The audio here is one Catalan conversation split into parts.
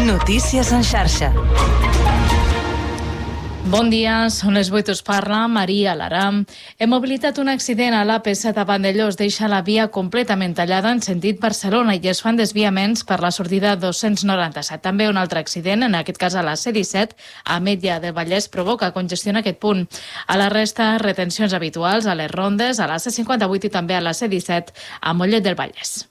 Notícies en xarxa. Bon dia, són les 8, us parla Maria Lara. Hem mobilitat un accident a l'AP7 a Vandellós, deixa la via completament tallada en sentit Barcelona i es fan desviaments per la sortida 297. També un altre accident, en aquest cas a la C-17, a Ametlla del Vallès, provoca congestió en aquest punt. A la resta, retencions habituals a les rondes, a la C-58 i també a la C-17, a Mollet del Vallès.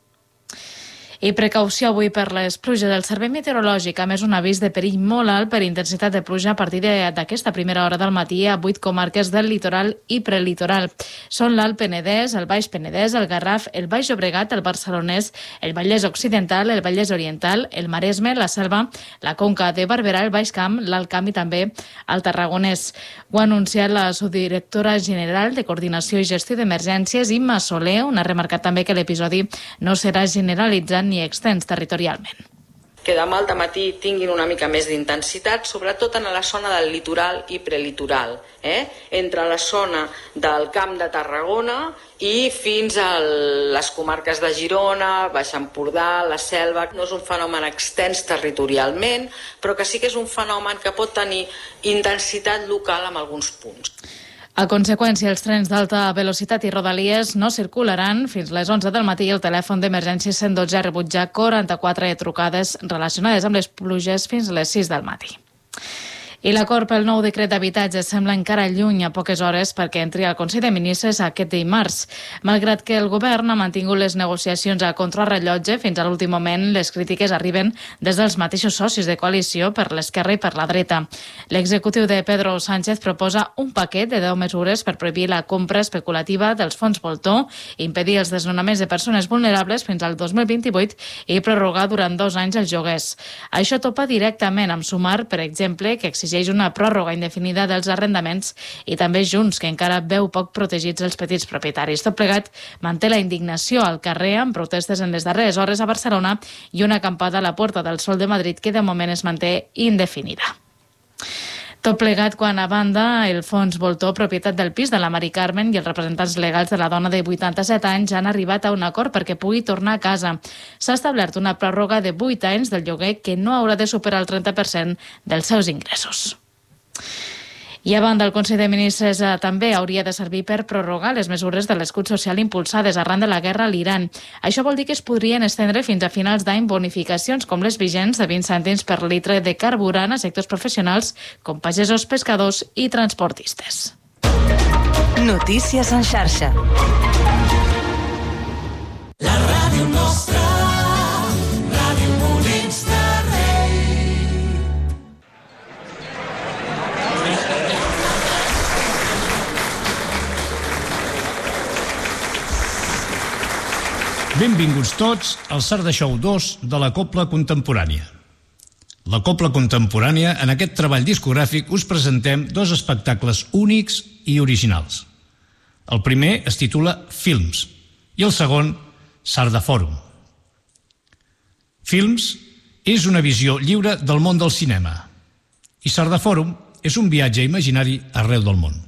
I precaució avui per les pluges del Servei Meteorològic, a més un avís de perill molt alt per intensitat de pluja a partir d'aquesta primera hora del matí a 8 comarques del litoral i prelitoral. Són l'Alt Penedès, el Baix Penedès, el Garraf, el Baix Llobregat, el Barcelonès, el Vallès Occidental, el Vallès Oriental, el Maresme, la Selva, la Conca de Barberà, el Baix Camp, l'Alt Camp i també el Tarragonès. Ho ha anunciat la subdirectora general de Coordinació i Gestió d'Emergències, Imma Soler, on ha remarcat també que l'episodi no serà generalitzat ni extens territorialment. Que demà al dematí tinguin una mica més d'intensitat, sobretot en la zona del litoral i prelitoral, entre la zona del Camp de Tarragona i fins a les comarques de Girona, Baix Empordà, la Selva. No és un fenomen extens territorialment, però que sí que és un fenomen que pot tenir intensitat local en alguns punts. A conseqüència, els trens d'alta velocitat i rodalies no circularan fins les 11 del matí i el telèfon d'emergència 112 ha rebut ja 44 trucades relacionades amb les pluges fins a les 6 del matí. I l'acord pel nou decret d'habitatge sembla encara lluny a poques hores perquè entri al Consell de Ministres aquest dimarts. Malgrat que el govern ha mantingut les negociacions a contrarrellotge, fins a l'últim moment les crítiques arriben des dels mateixos socis de coalició per l'esquerra i per la dreta. L'executiu de Pedro Sánchez proposa un paquet de 10 mesures per prohibir la compra especulativa dels fons voltor, impedir els desnonaments de persones vulnerables fins al 2028 i prorrogar durant 2 anys els lloguers. Això topa directament amb Sumar, per exemple, que exigeix una pròrroga indefinida dels arrendaments, i també Junts, que encara veu poc protegits els petits propietaris. Tot plegat manté la indignació al carrer amb protestes en les darreres hores a Barcelona i una acampada a la Puerta del Sol de Madrid que de moment es manté indefinida. Tot plegat quan, a banda, el fons voltor, propietat del pis de la Mari Carmen, i els representants legals de la dona de 87 anys han arribat a un acord perquè pugui tornar a casa. S'ha establert una pròrroga de 8 anys del lloguer que no haurà de superar el 30% dels seus ingressos. I a banda, el Consell de Ministres també hauria de servir per prorrogar les mesures de l'escut social impulsades arran de la guerra a l'Iran. Això vol dir que es podrien estendre fins a finals d'any bonificacions com les vigents de 20 cèntims per litre de carburant a sectors professionals com pagesos, pescadors i transportistes. Notícies en xarxa. La ràdio nostra, Ràdio Molins de Rei. Benvinguts tots al Sarda Show 2 de la Cobla Contemporània. La Cobla Contemporània, en aquest treball discogràfic, us presentem 2 espectacles únics i originals. El primer es titula Films i el segon, Sarda Fòrum. Films és una visió lliure del món del cinema i Sarda Fòrum és un viatge imaginari arreu del món.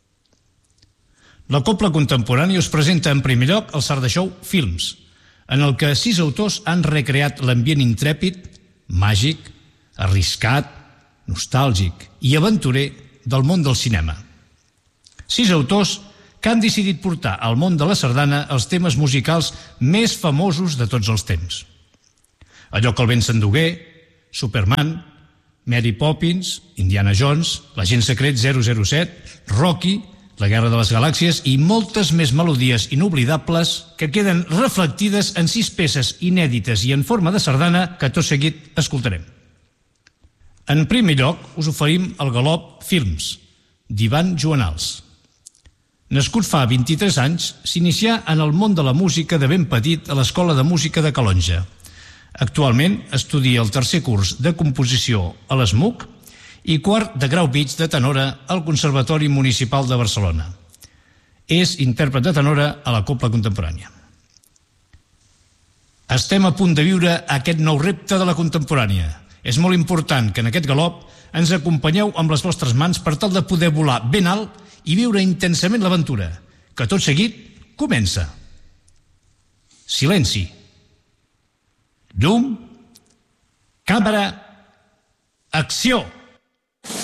La Cobla Contemporània us presenta en primer lloc el Sarda Show Films, en el que 6 autors han recreat l'ambient intrèpid, màgic, arriscat, nostàlgic i aventurer del món del cinema. 6 autors que han decidit portar al món de la sardana els temes musicals més famosos de tots els temps. Allò que el vent s'endugué, Superman, Mary Poppins, Indiana Jones, l'agent secret 007, Rocky, La Guerra de les Galàxies i moltes més melodies inoblidables que queden reflectides en 6 peces inèdites i en forma de sardana que tot seguit escoltarem. En primer lloc, us oferim el galop Films, d'Ivan Joanals. Nascut fa 23 anys, s'inicià en el món de la música de ben petit a l'Escola de Música de Calonge. Actualment estudia el 3è curs de composició a l'ESMUC i 4 de grau mig de tenora al Conservatori Municipal de Barcelona. És intèrpret de tenora a la Cobla Contemporània. Estem a punt de viure aquest nou repte de la contemporània. És molt important que en aquest galop ens acompanyeu amb les vostres mans per tal de poder volar ben alt i viure intensament l'aventura, que tot seguit comença. Silenci. Llum, càmera Acció!